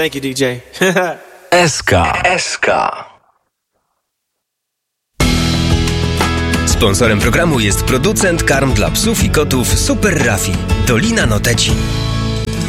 Thank you, DJ. SK. Sponsorem programu jest producent karm dla psów i kotów Super Raffi, Dolina Noteci.